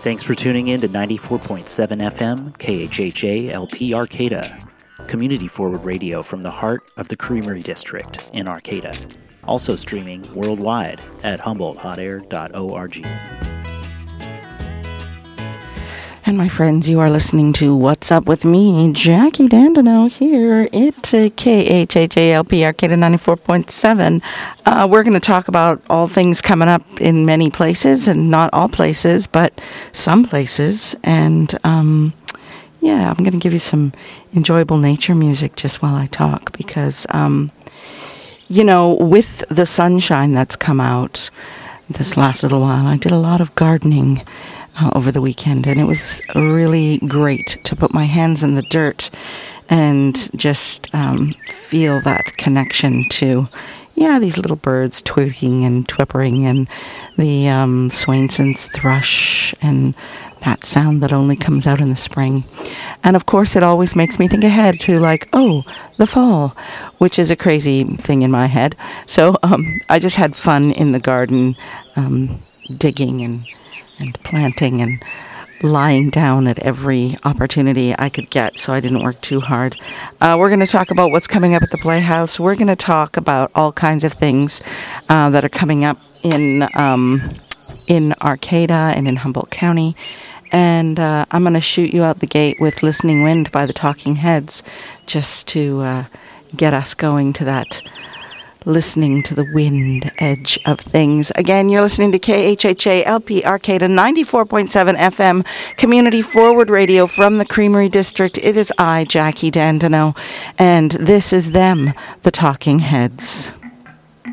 Thanks for tuning in to 94.7 FM, KHHA LP Arcata, community forward radio from the heart of the Creamery District in Arcata. Also streaming worldwide at HumboldtHotAir.org. And my friends, you are listening to What's Up With Me, Jackie Dandino here at KHHALP Arcata 94.7. We're going to talk about all things coming up in many places, and not all places, but some places. And I'm going to give you some enjoyable nature music just while I talk, because, with the sunshine that's come out this last little while, I did a lot of gardening over the weekend, and it was really great to put my hands in the dirt and just feel that connection to, these little birds tweeting and twittering, and the Swainson's thrush, and that sound that only comes out in the spring. And of course, it always makes me think ahead to the fall, which is a crazy thing in my head. So I just had fun in the garden, digging and planting and lying down at every opportunity I could get, so I didn't work too hard. We're going to talk about what's coming up at the Playhouse. We're going to talk about all kinds of things that are coming up in Arcata and in Humboldt County. And I'm going to shoot you out the gate with Listening Wind by the Talking Heads, just to get us going to that listening to the wind edge of things. Again, you're listening to KHHA LP Arcata 94.7 FM, community forward radio from the Creamery District. It is I, Jackie Dandino, and this is them, the Talking Heads.